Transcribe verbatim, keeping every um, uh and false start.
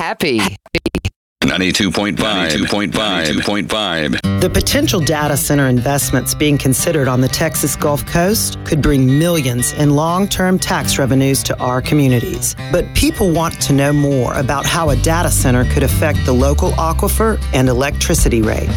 happy. ninety-two point five, ninety-two point five, ninety-two point five. The potential data center investments being considered on the Texas Gulf Coast could bring millions in long-term tax revenues to our communities. But people want to know more about how a data center could affect the local aquifer and electricity rate.